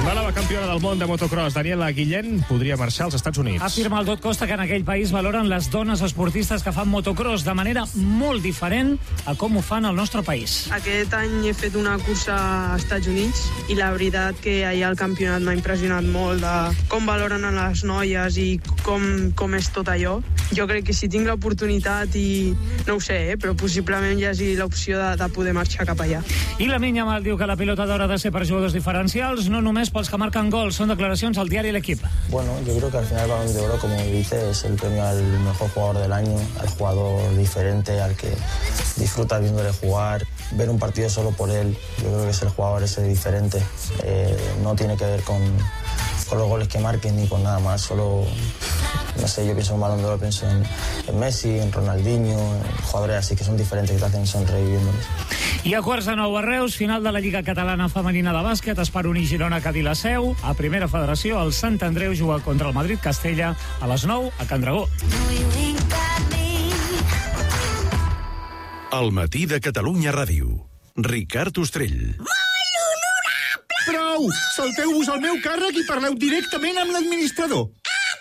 La nova campiona del món de motocross, Daniela Guillén, podria marxar als Estats Units. Afirma el Dot Costa que en aquell país valoren les dones esportistes que fan motocross de manera molt diferent a com ho fan al nostre país. Aquest any he fet una cursa als Estats Units i la veritat que allà el campionat m'ha impressionat molt de com valoren a les noies i com és tot allò. Jo crec que si tinc l'oportunitat i no ho sé, però possiblement hi hagi l'opció de poder marxar cap allà. I la Minya Mal diu que la pilota d'or ha de ser per jugadors diferencials, no només pels que marcan gols. Són declaracions al diari L'Equip. Bueno, yo creo que al final el Balón de Oro, como dice, es el premio al mejor jugador del año, al jugador diferente, al que disfruta viéndole jugar, ver un partido solo por él. Yo creo que es el jugador ese diferente. No tiene que ver con los goles que marquen ni con nada más, solo, no sé, yo pienso en Balón de Oro, pienso en Messi, en Ronaldinho, en jugadores así que son diferentes, que te hacen sonreír viéndoles. I a quarts de 9 a Reus, final de la Lliga Catalana Femenina de Bàsquet, Esperoni Girona Cadí la Seu. A Primera Federació, el Sant Andreu juga contra el Madrid Castella a les 9 a Can Dragó. El matí de Catalunya Ràdio. Ricard Ostrell. Prou! Salteu-vos al meu càrrec i parleu directament amb l'administrador.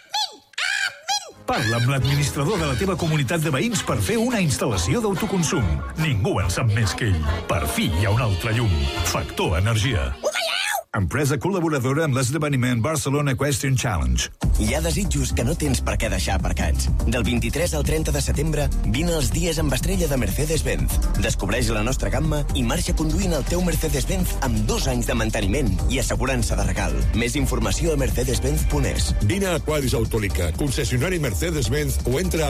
Parla amb l'administrador de la teva comunitat de veïns per fer una instal·lació d'autoconsum. Ningú en sap més que ell. Per fi hi ha un altre llum. Factor Energia. Empresa col·laboradora amb l'esdeveniment Barcelona Equestrian Challenge. Hi ha desitjos que no tens per què deixar aparcats. Del 23 al 30 de setembre, vine els dies amb estrella de Mercedes-Benz. Descobreix la nostra gamma i marxa conduint el teu Mercedes-Benz amb 2 anys de manteniment i assegurança de regal. Més informació a mercedes-benz.es. Vine a Quadris Autolica, concessionari Mercedes-Benz, o entra a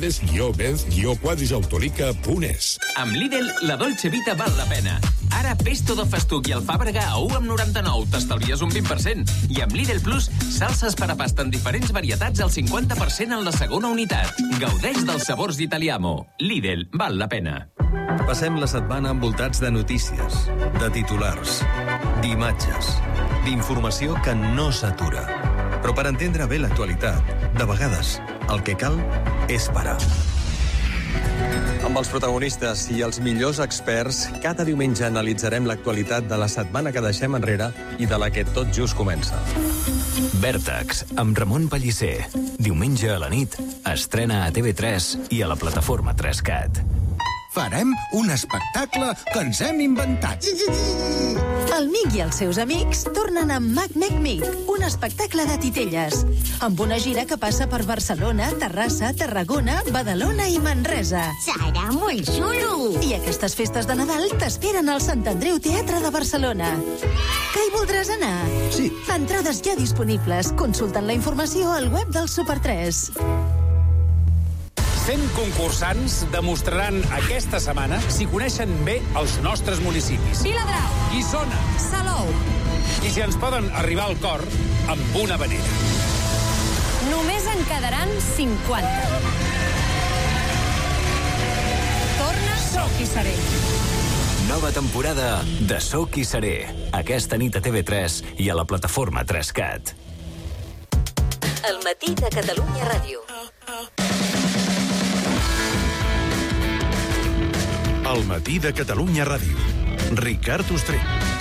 mercedes-benz-quadrisautolica.es. Amb Lidl, la Dolce Vita val la pena. Ara, pesto de festuc i alfàbrega a 1,99, t'estalvies un 20%. I amb Lidl Plus, salses per a pasta en diferents varietats al 50% en la segona unitat. Gaudeix dels sabors d'Italiamo. Lidl, val la pena. Passem la setmana envoltats de notícies, de titulars, d'imatges, d'informació que no s'atura. Però per entendre bé l'actualitat, de vegades, el que cal és parar. Amb els protagonistes i els millors experts, cada diumenge analitzarem l'actualitat de la setmana que deixem enrere i de la que tot just comença. Vèrtex, amb Ramon Pellicer. Diumenge a la nit, estrena a TV3 i a la plataforma 3Cat. Farem un espectacle que ens hem inventat. El Mic i els seus amics tornen amb Mac Mic, un espectacle de titelles, amb una gira que passa per Barcelona, Terrassa, Tarragona, Badalona i Manresa. Serà molt xulo! I aquestes festes de Nadal t'esperen al Sant Andreu Teatre de Barcelona. Que hi voldràs anar? Sí. Entrades ja disponibles. Consulten la informació al web del Super 3. 100 concursants demostraran aquesta setmana si coneixen bé els nostres municipis. Viladrau. Guissona. Salou. I si ens poden arribar al cor amb una vanera. Només en quedaran 50. Torna Soc i Seré. Nova temporada de Soc i Seré. Aquesta nit a TV3 i a la plataforma 3Cat. El matí de Catalunya Ràdio. El matí de Catalunya Ràdio. Ricard Ostrell.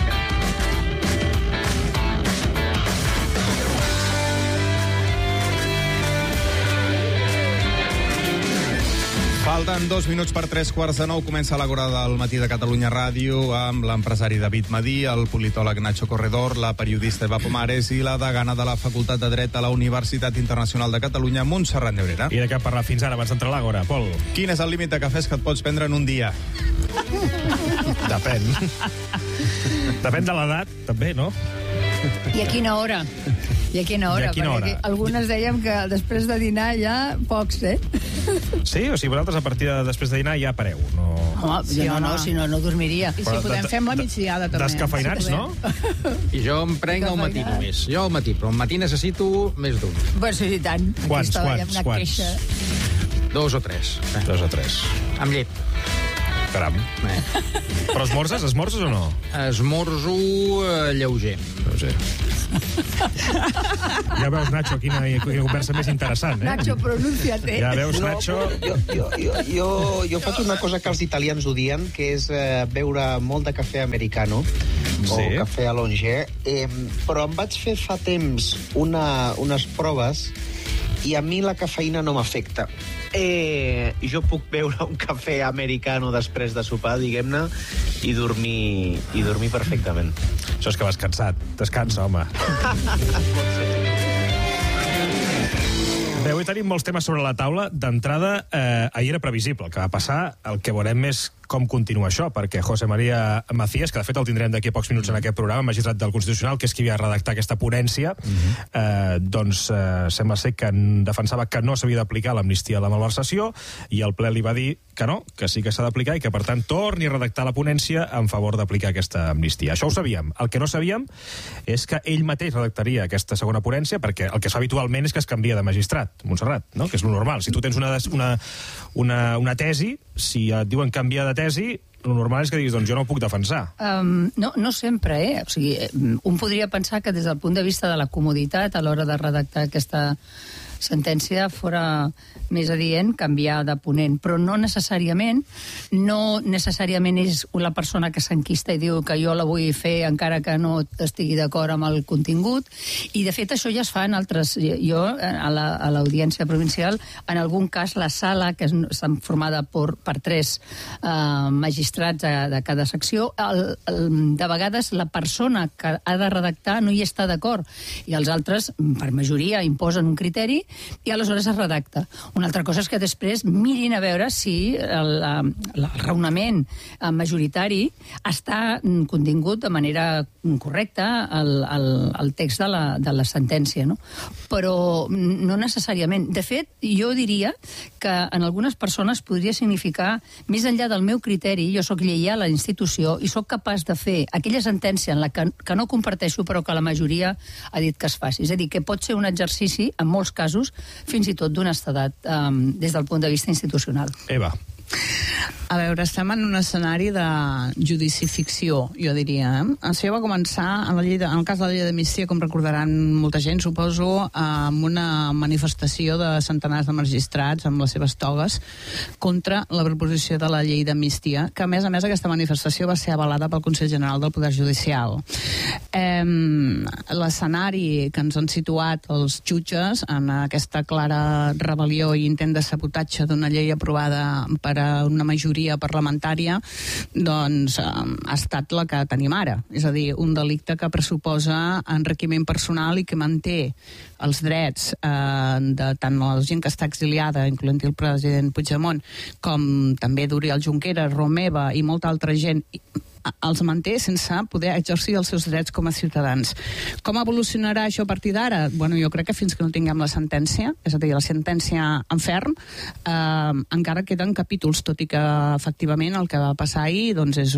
Falten 2 minuts per 3:15. Comença l'Àgora del matí de Catalunya Ràdio amb l'empresari David Madí, el politòleg Nacho Corredor, la periodista Eva Pomares i la degana de la Facultat de Dret a la Universitat Internacional de Catalunya, Montserrat Nebrera. I de què parlar fins ara abans d'entrar a l'Àgora, Pol? Quin és el límit de cafès que et pots prendre en un dia? Depèn. Depèn de l'edat, també, no? I a quina hora? I a quina hora? Perquè algunes dèiem que després de dinar ja pocs, eh? Sí? O sigui, vosaltres a partir de després de dinar ja pareu, no? Home, sí, jo no, si no, no dormiria. I si podem fer amb la migdiada, també. Descafeinats, no? I jo em prenc al matí només. Jo al matí, però al matí necessito més d'un. Bueno, sí, tant. Quants? 2 o 3. 2 o 3. Amb llet. Caram. Però esmorzes o no? Esmorzo lleuger. Ja veus, Nacho, quina conversa més interessant, eh? Nacho, pronuncia't. Ja veus, Nacho... Jo faig una cosa que els italians odien, que és beure molt de cafè americano, o cafè Allongé, però em vaig fer fa temps unes proves i a mi la cafeïna no m'afecta. Jo puc beure un cafè americano després de sopar, diguem-ne, i dormir perfectament. Això és que vas cansat. Descansa, home. Bé, avui tenim molts temes sobre la taula. D'entrada, ahir era previsible el que va passar. El que veurem és com continua això, perquè José María Macías, que de fet el tindrem d'aquí a pocs minuts en aquest programa, magistrat del Constitucional, que és qui havia de redactar aquesta ponència, doncs sembla ser que defensava que no s'havia d'aplicar l'amnistia a la malversació, i el ple li va dir que no, que sí que s'ha d'aplicar i que, per tant, torni a redactar la ponència en favor d'aplicar aquesta amnistia. Això ho sabíem. El que no sabíem és que ell mateix redactaria aquesta segona ponència, perquè el que es fa habitualment és que es canvia de magistrat, Montserrat, no? Que és lo normal. Si tu tens una tesi, si et diuen canviar de tesi, el normal és que diguis, doncs jo no ho puc defensar. No sempre, O sigui, un podria pensar que des del punt de vista de la comoditat a l'hora de redactar aquesta sentència fora més adient canviar de ponent, però no necessàriament és la persona que s'enquista i diu que jo la vull fer encara que no estigui d'acord amb el contingut, i de fet això ja es fa en altres... Jo, a l'Audiència Provincial, en algun cas la sala, que està formada per 3 magistrats de cada secció, de vegades la persona que ha de redactar no hi està d'acord, i els altres, per majoria, imposen un criteri i aleshores es redacta. Una altra cosa és que després mirin a veure si el raonament majoritari està contingut de manera correcta al text de la sentència, no? Però no necessàriament. De fet, jo diria que en algunes persones podria significar, més enllà del meu criteri, jo sóc lleial a la institució i sóc capaç de fer aquella sentència en la que no comparteixo però que la majoria ha dit que es faci. És a dir, que pot ser un exercici, en molts casos, fins i tot d'honestedat des del punt de vista institucional. Eva. A veure, estem en un escenari de judici-ficció, jo diria. Això va començar en el cas de la llei d'amnistia, com recordaran molta gent, suposo, amb una manifestació de centenars de magistrats amb les seves togues contra la proposició de la llei d'amnistia, que a més aquesta manifestació va ser avalada pel Consell General del Poder Judicial. L'escenari que ens han situat els jutges en aquesta clara rebel·lió i intent de sabotatge d'una llei aprovada per una majoria parlamentària, doncs ha estat la que tenim ara. És a dir, un delicte que pressuposa enriquiment personal i que manté els drets de tant la gent que està exiliada, incloent-hi el president Puigdemont, com també d'Oriol Junqueras, Romeva i molta altra gent, els manté sense poder exercir els seus drets com a ciutadans. Com evolucionarà això a partir d'ara? Bueno, jo crec que fins que no tinguem la sentència, és a dir, la sentència en ferm, encara queden capítols, tot i que efectivament el que va passar ahir doncs és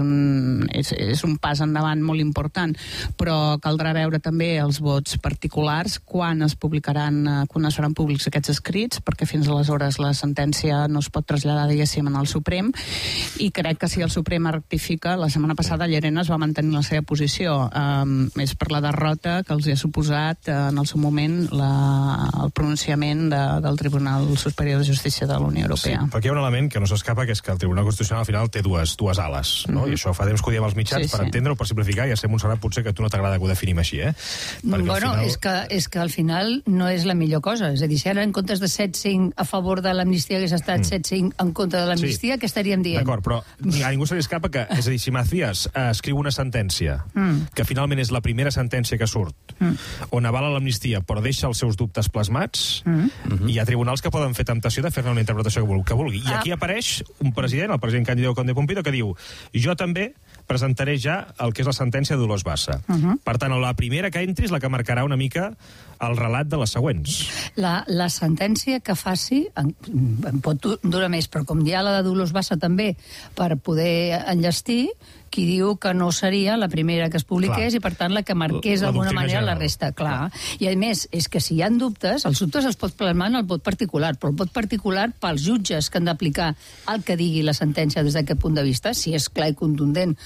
un pas endavant molt important, però caldrà veure també els vots particulars, quan es publicaran, quan es faran públics aquests escrits, perquè fins aleshores la sentència no es pot traslladar, diguéssim, en el Suprem, i crec que si el Suprem rectifica, la setmana passada Llarena es va mantenir la seva posició, és per la derrota que els ha suposat en el seu moment el pronunciament del Tribunal Superior de Justícia de la Unió Europea. Sí, perquè hi ha un element que no s'escapa, que és que el Tribunal Constitucional al final té dues ales, no? I això fa temps que ho diem als mitjans per entendre-ho, per simplificar, i a ser Montserrat potser que a tu no t'agrada que ho definim així, Bueno, és que al final no és la millor cosa, és a dir, si ara en comptes de 7-5 a favor de l'amnistia hagués estat 7-5 en contra de l'amnistia, què estaríem dient? D'acord, però a ningú se li escapa que, és a dir, si Macías escriu una sentència que finalment és la primera sentència que surt on avala l'amnistia però deixa els seus dubtes plasmats, hi ha tribunals que poden fer temptació de fer-ne una interpretació que vulgui. I aquí apareix un president, el president Cándido Conde Pumpido, que diu: jo també presentaré ja el que és la sentència de Dolors Bassa. Per tant, la primera que entri és la que marcarà una mica el relat de les següents. La sentència que faci en pot durar més, però com hi ha la de Dolors Bassa també per poder enllestir, qui diu que no seria la primera que es publiqués i, per tant, la que marqués d'alguna manera la resta. Clar. I, a més, és que si hi ha dubtes, els dubtes els pot plasmar en el vot particular, però el vot particular pels jutges que han d'aplicar el que digui la sentència des d'aquest punt de vista, si és clar i contundent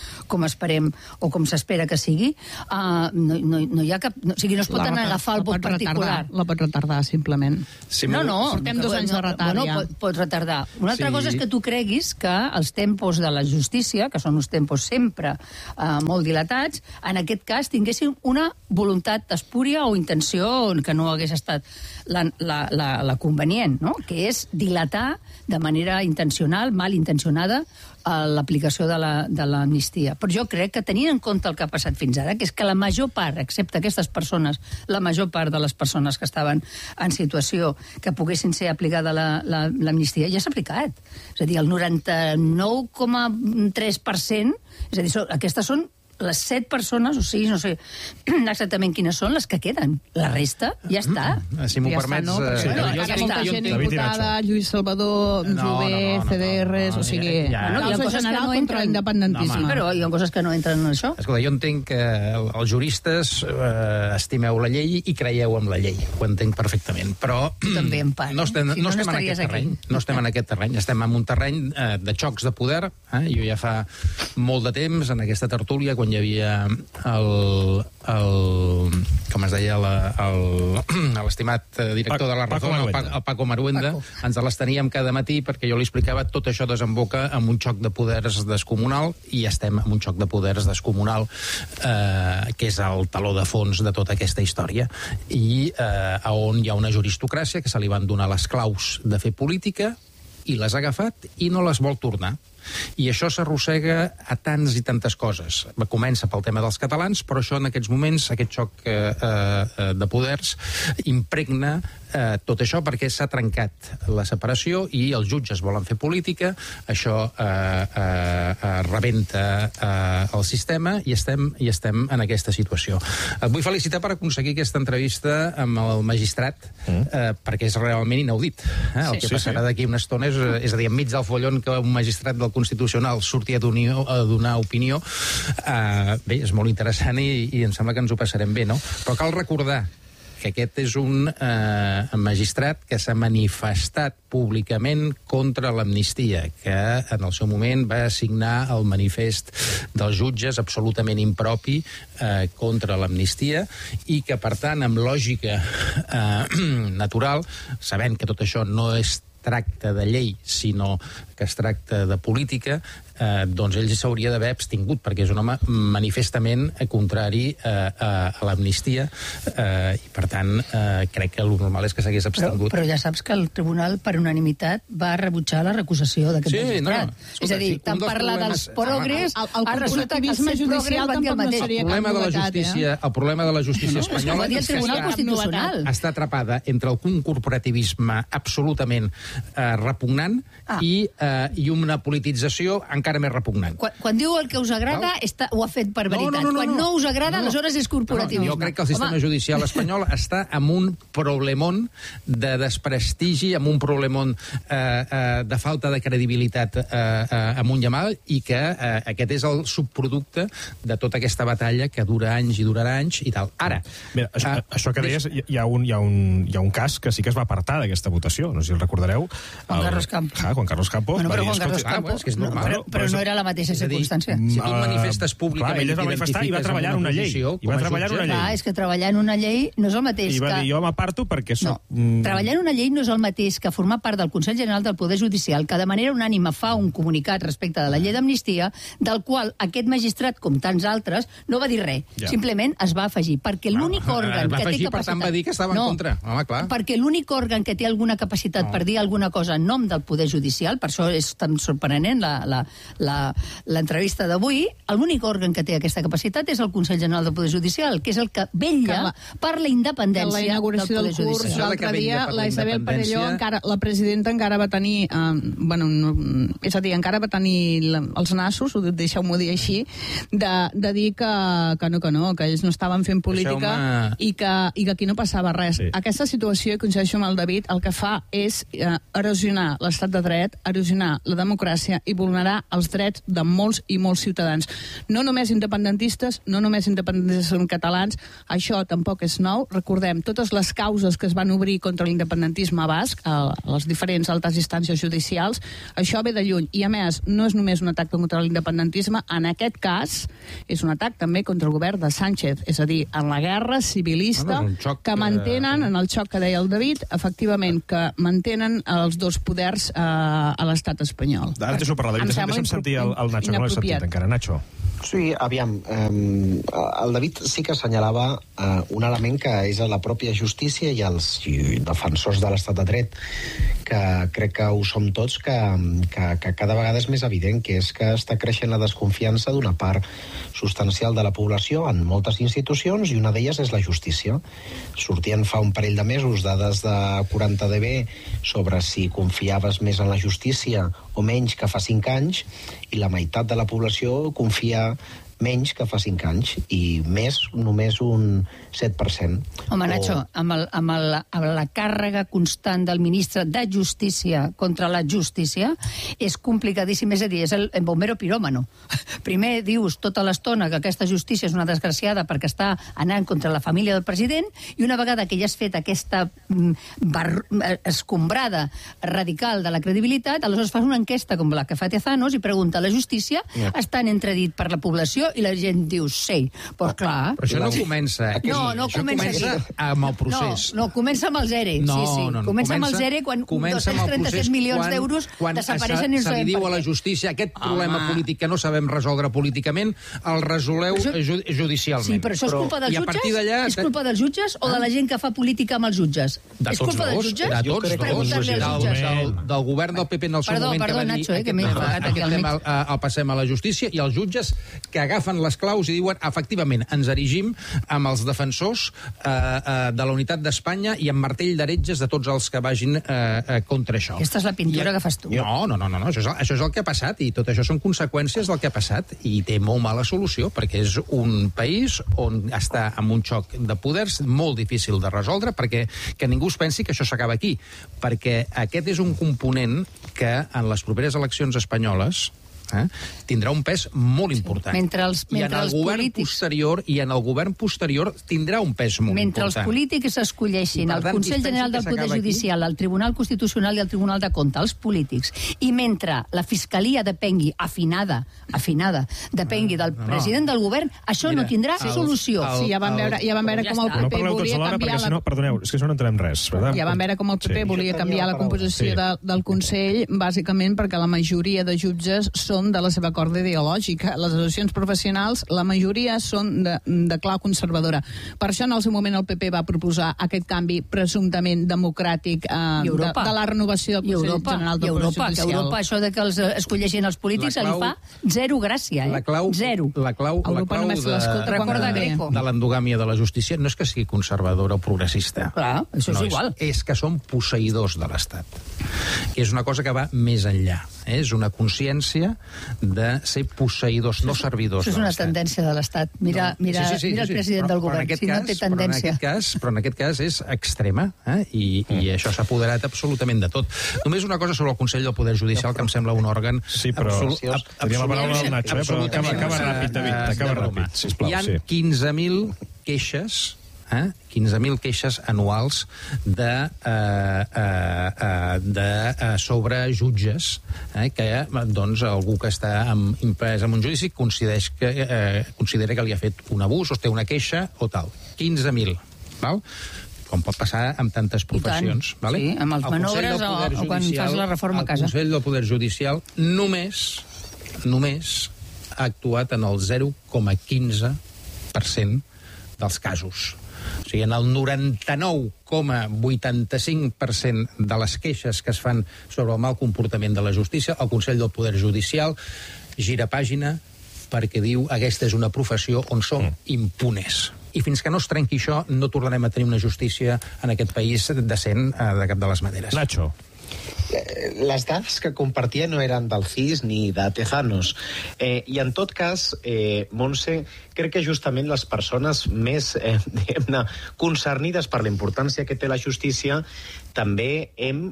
com esperem o com s'espera que sigui, no hi ha cap... O sigui, no es pot anar a agafar el vot particular. La pot retardar, simplement. No. Portem 2 anys de retard, ja. Pot retardar. Una altra cosa és que tu creguis que els tempos de la justícia, que són uns tempos sempre molt dilatats, en aquest cas tinguessin una voluntat espúria o intenció que no hagués estat la convenient, no? Que és dilatar de manera intencional, mal intencionada, l'aplicació de l'amnistia. Però jo crec que tenint en compte el que ha passat fins ara, que és que la major part, excepte aquestes persones, la major part de les persones que estaven en situació que poguessin ser aplicada l'amnistia, ja s'ha aplicat. És a dir, el 99,3%, és a dir, aquestes són les 7 persones, o sigui, no sé exactament quines són les que queden. La resta ja està. Si m'ho permets... Hi ha molta gent imputada, Lluís Salvador, Jové, CDRs, o sigui... Hi ha coses que no entren en l'independentisme. Però hi ha coses que no entren en això. Escolta, jo entenc que els juristes estimeu la llei i creieu en la llei. Ho entenc perfectament. Però també en part. No estem en aquest terreny. No estem en aquest terreny. Estem en un terreny de xocs de poder. Jo ja fa molt de temps, en aquesta tertúlia, quan hi havia com es deia, l'estimat director de la Razón, el Paco Maruenda, ens les teníem cada matí perquè jo li explicava tot això desemboca en un xoc de poders descomunal i estem en un xoc de poders descomunal que és el taló de fons de tota aquesta història i on hi ha una juristocràcia que se li van donar les claus de fer política i les ha agafat i no les vol tornar. I això s'arrossega a tants i tantes coses. Comença pel tema dels catalans, però això en aquests moments, aquest xoc de poders, impregna tot això perquè s'ha trencat la separació i els jutges volen fer política, això rebenta el sistema i estem en aquesta situació. Et vull felicitar per aconseguir aquesta entrevista amb el magistrat, perquè és realment inaudit. El que passarà d'aquí una estona és a dir, enmig del follon que un magistrat del Constitucional sortir a donar opinió, bé, és molt interessant i em sembla que ens ho passarem bé, no? Però cal recordar que aquest és un magistrat que s'ha manifestat públicament contra l'amnistia, que en el seu moment va signar el manifest dels jutges absolutament impropi contra l'amnistia i que, per tant, amb lògica natural, sabent que tot això no es tracta de llei, sinó que es tracta de política, doncs ell s'hauria d'haver abstingut, perquè és un home manifestament contrari a l'amnistia i, per tant, crec que el normal és que s'hagués abstingut. Però ja saps que el tribunal, per unanimitat, va rebutjar la recusació d'aquest magistrat. És a dir, tant parlar dels progres, resulta que el ser progres va dir el mateix. El problema de la justícia espanyola és que està atrapada entre el corporativisme absolutament repugnant i una politització encara més repugnant. Quan diu el que us agrada, ho ha fet per veritat. Quan no us agrada, aleshores és corporativisme. Jo crec que el sistema judicial espanyol està amb un problemón de desprestigi, amb un problemón de falta de credibilitat amunt i amunt, i que aquest és el subproducte de tota aquesta batalla que dura anys i durarà anys i tal. Ara... Això que deies, hi ha un cas que sí que es va apartar d'aquesta votació, no sé si el recordareu. Juan Carlos Campos. Juan Carlos Campos. Però Juan Carlos Campos... Però no era la mateixa circumstància. Si tu manifestes públicament... Ell es va manifestar i va treballar en una llei. És que treballar en una llei no és el mateix que... I va dir, jo m'aparto perquè soc... Treballar en una llei no és el mateix que formar part del Consell General del Poder Judicial, que de manera unànime fa un comunicat respecte de la llei d'amnistia, del qual aquest magistrat, com tants altres, no va dir res. Simplement es va afegir, perquè l'únic òrgan que té capacitat... Per tant, va dir que estava en contra. Home, clar. Perquè l'únic òrgan que té alguna capacitat per dir alguna cosa en nom del Poder Judicial, per això és tan sorprenent l'entrevista d'avui, l'únic òrgan que té aquesta capacitat és el Consell General del Poder Judicial, que és el que vetlla per la independència del Poder Judicial. L'altre dia, la Isabel Perelló, la presidenta, encara va tenir... és a dir, encara va tenir els nassos, deixeu-m'ho dir així, de dir que no, que ells no estaven fent política i que aquí no passava res. Aquesta situació, i coincideixo amb el David, el que fa és erosionar l'estat de dret, erosionar la democràcia i vulnerar els drets de molts i molts ciutadans. No només independentistes, no només independentistes són catalans, això tampoc és nou. Recordem totes les causes que es van obrir contra l'independentisme basc a les diferents altes instàncies judicials, això ve de lluny. I a més, no és només un atac contra l'independentisme, en aquest cas és un atac també contra el govern de Sánchez, és a dir, en la guerra civilista que mantenen, en el xoc que deia el David, efectivament, que mantenen els dos poders a l'estat espanyol. Ara deixo parlar, David, deixa'm sentir el Nacho, no l'he sentit encara. Nacho. Sí, aviam, el David sí que assenyalava un element que és la pròpia justícia i els defensors de l'estat de dret, que crec que ho som tots, que cada vegada és més evident, que és que està creixent la desconfiança d'una part substancial de la població en moltes institucions, i una d'elles és la justícia. Sortien fa un parell de mesos dades de 40DB sobre si confiaves més en la justícia o menys que fa 5 anys, i la meitat de la població confia menys que fa 5 anys, i més només un 7%. Home, Nacho, amb la càrrega constant del ministre de Justícia contra la justícia, és complicadíssim, és a dir, és el bombero piròmano. Primer dius tota l'estona que aquesta justícia és una desgraciada perquè està anant contra la família del president, i una vegada que ja has fet aquesta escombrada radical de la credibilitat, aleshores fas una enquesta com la que fa Tezanos i pregunta: la justícia està en entredit per la població? I la gent diu sí. Pues clar. Però això no comença aquí. No comença amb el procés. No, comença amb els ERE. Comença amb els ERE quan 237 milions d'euros desapareixen i no sabem per què. Se li diu a la justícia: aquest problema polític que no sabem resoldre políticament, el resoleu judicialment. Sí, però això és culpa dels jutges? És culpa dels jutges o de la gent que fa política amb els jutges? És culpa dels jutges? De tots dos. Del govern del PP en el seu moment que va dir el passem a la justícia, i els jutges que agafen les claus i diuen: efectivament, ens erigim amb els defensors de la unitat d'Espanya i amb martell d'heretges de tots els que vagin contra això. Aquesta és la pintura que fas tu. No, això és el que ha passat, i tot això són conseqüències del que ha passat, i té molt mala solució, perquè és un país on està amb un xoc de poders molt difícil de resoldre, perquè que ningú es pensi que això s'acaba aquí, perquè aquest és un component que en les properes eleccions espanyoles tindrà un pes molt important. I en el govern posterior tindrà un pes molt important. Mentre els polítics escolleixin el Consell General del Poder Judicial, el Tribunal Constitucional i el Tribunal de Comptes, els polítics, i mentre la Fiscalia depengui, afinada, depengui del president del govern, això no tindrà solució. Sí, ja vam veure com el PP volia canviar... Perdoneu, és que això no entenem res, verdad? Ja vam veure com el PP volia canviar la composició del Consell, bàsicament perquè la majoria de jutges són de la seva corda ideològica. Les associacions professionals, la majoria són de clau conservadora. Per això en el seu moment el PP va proposar aquest canvi presumptament democràtic de la renovació del Consell General del Poder Judicial. Que Europa, això de que els escolleixin els polítics, li fa zero gràcia. La clau de l'endogàmia de la justícia no és que sigui conservadora o progressista. Clar, això és igual. És que són posseïdors de l'Estat. És una cosa que va més enllà. És una consciència de ser posseïdors, no servidors. Això és una tendència de l'Estat. Mira el president del govern, si no té tendència. Però en aquest cas és extrema, i això s'ha apoderat absolutament de tot. Només una cosa sobre el Consell del Poder Judicial, que em sembla un òrgan... Sí, però tenia la paraula del Nacho, però acaba ràpid, David, acaba ràpid, sisplau. Hi ha 15.000 queixes 15.000 queixes anuals sobre jutges que doncs algú que està imprès en un judici considera que li ha fet un abús o té una queixa o tal. 15.000, val? Com pot passar amb tantes professions. Vale? Sí, amb els manobres o quan fas la reforma a casa. El Consell del Poder Judicial només ha actuat en el 0,15% dels casos. O sigui, en el 99,85% de les queixes que es fan sobre el mal comportament de la justícia, el Consell del Poder Judicial gira pàgina perquè diu que aquesta és una professió on som impunes. I fins que no es trenqui això, no tornarem a tenir una justícia en aquest país decent de cap de les maneres. Nacho. Les dades que compartia no eren del CIS ni de Tezanos. I en tot cas, Montse, crec que justament les persones més concernides per la importància que té la justícia també hem,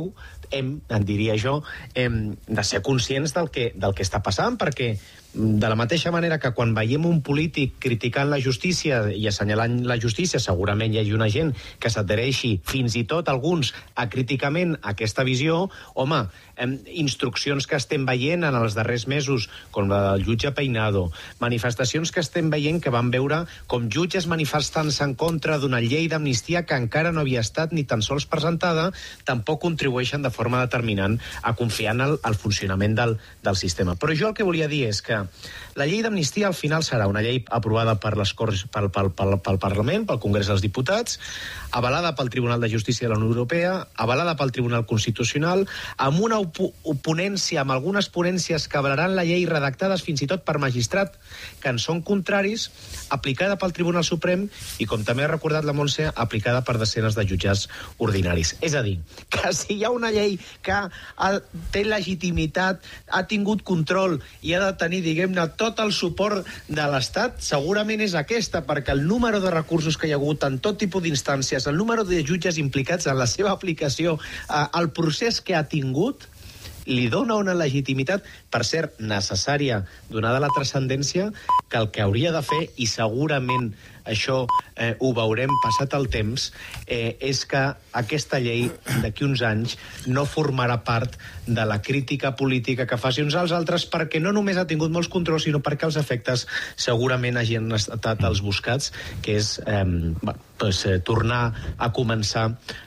diria jo, de ser conscients del que està passant, perquè de la mateixa manera que quan veiem un polític criticant la justícia i assenyalant la justícia, segurament hi hagi una gent que s'adhereixi, fins i tot alguns, acríticament a aquesta visió, home, instruccions que estem veient en els darrers mesos, com la del jutge Peinado, manifestacions que estem veient que van veure com jutges manifestant-se en contra d'una llei d'amnistia que encara no havia estat ni tan sols presentada, tampoc contribueixen de forma determinant a confiar en el funcionament del sistema. Però jo el que volia dir és que la llei d'amnistia al final serà una llei aprovada per les Corts, pel Parlament, pel Congrés dels Diputats, avalada pel Tribunal de Justícia de la Unió Europea, avalada pel Tribunal Constitucional, amb una ponència, amb algunes ponències que avalaran la llei redactades fins i tot per magistrat que en són contraris, aplicada pel Tribunal Suprem i, com també ha recordat la Montse, aplicada per desenes de jutjats ordinaris. És a dir, que si hi ha una llei que té legitimitat, ha tingut control i ha de tenir, diguem-ne, tot el suport de l'Estat, segurament és aquesta, perquè el número de recursos que hi ha hagut en tot tipus d'instàncies, el número de jutges implicats en la seva aplicació, el procés que ha tingut, li dona una legitimitat, per cert, necessària, donada la transcendència, que el que hauria de fer, i segurament això ho veurem passat el temps, és que aquesta llei d'aquí uns anys no formarà part de la crítica política que faci uns als altres, perquè no només ha tingut molts controls, sinó perquè els efectes segurament hagin estat els buscats, que és tornar a començar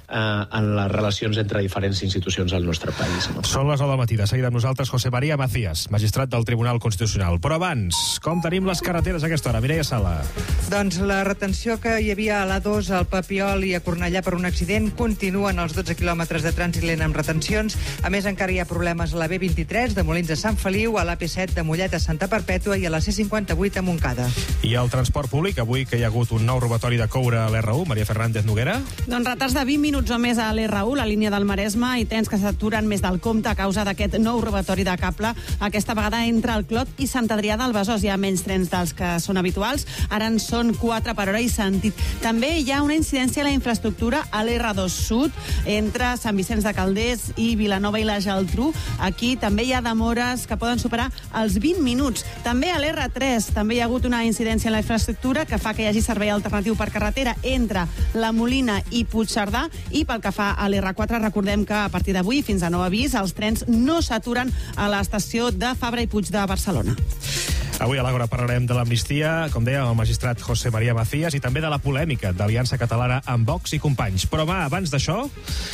en les relacions entre diferents institucions al nostre país. Són les 9 del matí. De seguida amb nosaltres José María Macías, magistrat del Tribunal Constitucional. Però abans, com tenim les carreteres a aquesta hora? Mireia Sala. Doncs la retenció que hi havia a l'A2, al Papiol i a Cornellà per un accident continuen els 12 quilòmetres de trànsit lent amb retencions. A més, encara hi ha problemes a la B23 de Molins a Sant Feliu, a l'AP7 de Mollet a Santa Perpètua i a la C58 a Montcada. I el transport públic, avui que hi ha hagut un nou robatori de coure a l'R1, Maria Fernández Noguera? Doncs retards de 20 minuts o més a l'R1, la línia del Maresme, i trens que s'aturen més del compte a causa d'aquest nou robatori de cable. Aquesta vegada entre el Clot i Sant Adrià del Besòs hi ha menys trens dels que són habituals. Ara en són 4 per hora i sentit. També hi ha una incidència a la infraestructura a l'R2 Sud, entre Sant Vicenç de Calders i Vilanova i la Geltrú. Aquí també hi ha demores que poden superar els 20 minuts. També a l'R3 també hi ha hagut una incidència en la infraestructura que fa que hi hagi servei alternatiu per carretera entre la Molina i Puigcerdà, i pel que fa a l'R4 recordem que a partir d'avui fins a nou avís els trens no s'aturen a l'estació de Fabra i Puig de Barcelona. Avui a l'Àgora parlarem de l'amnistia, com deia el magistrat José María Macías, i també de la polèmica d'Aliança Catalana amb Vox i companys. Però abans d'això,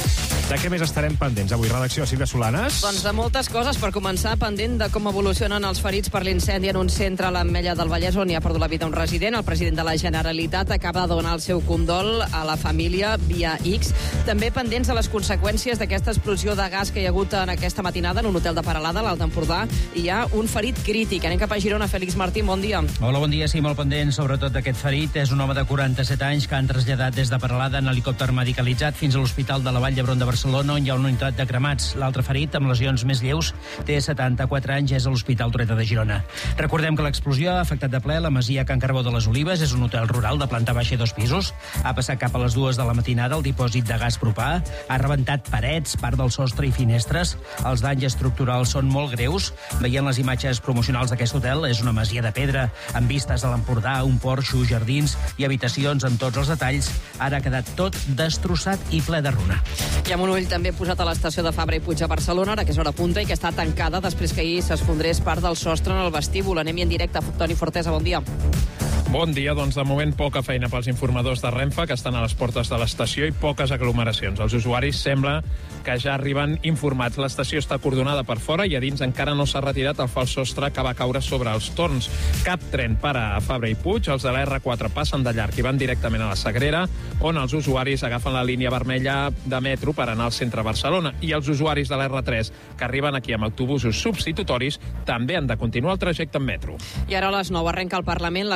de què més estarem pendents? Avui, redacció, Sílvia Solanes. Doncs de moltes coses. Per començar, pendent de com evolucionen els ferits per l'incendi en un centre a l'Ametlla del Vallès on hi ha perdut la vida un resident. El president de la Generalitat acaba de donar el seu condol a la família via X. També pendents de les conseqüències d'aquesta explosió de gas que hi ha hagut en aquesta matinada en un hotel de Peralada, a l'Alt Empordà. Hi ha un ferit crític. Anem cap a Girona. Félix Martín, bon dia. Hola, bon dia. Sí, molt pendent, sobretot d'aquest ferit. És un home de 47 anys que han traslladat des de Peralada en helicòpter medicalitzat fins a l'Hospital de la Vall d'Hebron de Barcelona, on hi ha una unitat de cremats. L'altre ferit, amb lesions més lleus, té 74 anys, és a l'Hospital Trueta de Girona. Recordem que l'explosió ha afectat de ple la masia Can Carbó de les Olives. És un hotel rural de planta baixa i 2 pisos. Ha passat cap a les 2 de la matinada el dipòsit de gas propà. Ha rebentat parets, part del sostre i finestres. Els danys estructurals són molt greus. Veient les imatges promocionals d'aquest hotel, és una masia de pedra, amb vistes a l'Empordà, un porxo, jardins i habitacions amb tots els detalls. Ara ha quedat tot destrossat i ple de runa. I amb un ull també posat a l'estació de Fabra i Puig a Barcelona, ara que és hora punta i que està tancada després que ahir s'esfondrés part del sostre en el vestíbul. Anem-hi en directe. Toni Fortesa, bon dia. Bon dia, doncs de moment poca feina pels informadors de Renfe que estan a les portes de l'estació i poques aglomeracions. Els usuaris sembla que ja arriben informats. L'estació està acordonada per fora i a dins encara no s'ha retirat el fals sostre que va caure sobre els torns. Cap tren para a Fabra i Puig, els de la R4 passen de llarg i van directament a la Sagrera, on els usuaris agafen la línia vermella de metro per anar al centre de Barcelona, i els usuaris de la R3 que arriben aquí amb autobusos substitutoris també han de continuar el trajecte en metro. I ara a les 9 arrenca al Parlament la compareixença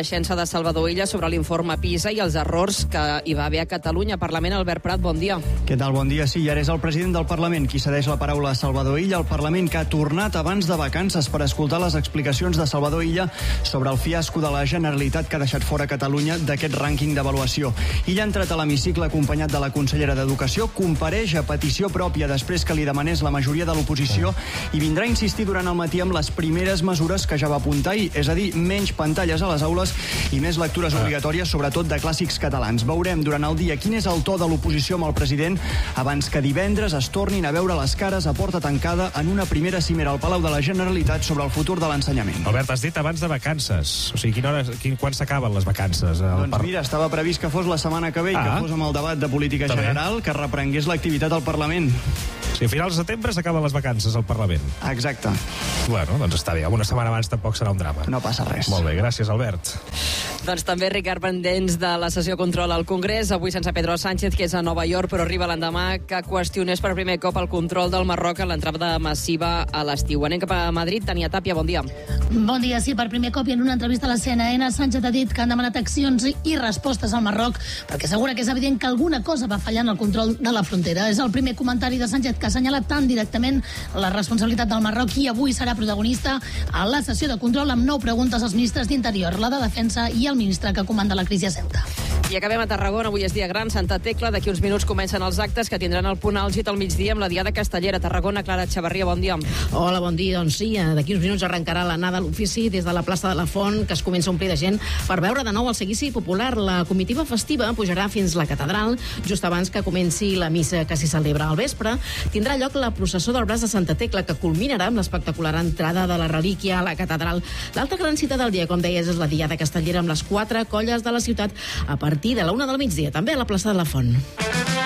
compareixença de Salvador Illa sobre l'informe PISA i els errors que hi va haver a Catalunya. Parlament, Albert Prat, bon dia. Què tal? Bon dia. Sí, ara és el president del Parlament qui cedeix la paraula a Salvador Illa, el Parlament que ha tornat abans de vacances per escoltar les explicacions de Salvador Illa sobre el fiasco de la Generalitat que ha deixat fora Catalunya d'aquest rànquing d'avaluació. Illa ha entrat a l'hemicicle acompanyat de la consellera d'Educació, compareix a petició pròpia després que li demanés la majoria de l'oposició i vindrà a insistir durant el matí amb les primeres mesures que ja va apuntar ahir, és a dir, menys pantalles a les aules i més lectures obligatòries, sobretot de clàssics catalans. Veurem durant el dia quin és el to de l'oposició amb el president abans que divendres es tornin a veure les cares a porta tancada en una primera cimera al Palau de la Generalitat sobre el futur de l'ensenyament. Albert, has dit abans de vacances. O sigui, quan s'acaben les vacances? Doncs mira, estava previst que fos la setmana que ve i que fos amb el debat de política general, que reprengués l'activitat al Parlament. Si a finals de setembre s'acaben les vacances al Parlament. Exacte. Bueno, doncs està bé. Una setmana abans tampoc serà un drama. No passa res. Molt bé, gràcies, Albert. Doncs també, Ricard, pendents de la sessió control al Congrés, avui sense Pedro Sánchez, que és a Nova York, però arriba l'endemà que qüestionés per primer cop el control del Marroc en l'entrada massiva a l'estiu. Anem cap a Madrid. Tania Tàpia, bon dia. Bon dia, sí, per primer cop i en una entrevista a la CNN, Sánchez ha dit que han demanat accions i respostes al Marroc perquè assegura que és evident que alguna cosa va fallar en el control de la frontera. És el primer comentari de Sánchez que assenyala tan directament la responsabilitat del Marroc i avui serà protagonista a la sessió de control amb 9 preguntes als ministres d'Interior, la de Defensa i el ministre que comanda la crisi a Ceuta. I acabem a Tarragona. Avui és dia gran, Santa Tecla. D'aquí uns minuts comencen els actes que tindran el punt àlgid al migdia amb la Diada Castellera. Tarragona, Clara Xavarria, bon dia. Hola, bon dia. Doncs sí, d'aquí uns minuts arrencarà l'anada a l'ofici des de la plaça de la Font, que es comença a omplir de gent per veure de nou el seguici popular. La comitiva festiva pujarà fins la catedral just abans que comenci la missa que s'hi celebra. Al vespre tindrà lloc la processó del braç de Santa Tecla, que culminarà amb l'espectacular entrada de la relíquia a la catedral. L'altra gran cita del dia, com deies, és la Diada Castellera amb les 4 colles de la ciutat a partir de la 1 del migdia, també a la plaça de la Font.